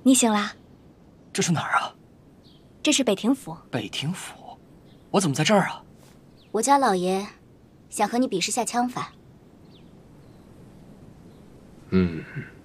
你醒啦？ 这是哪儿啊？ 这是北庭府。 北庭府，我怎么在这儿啊？ 我家老爷想和你比试下枪法。 嗯。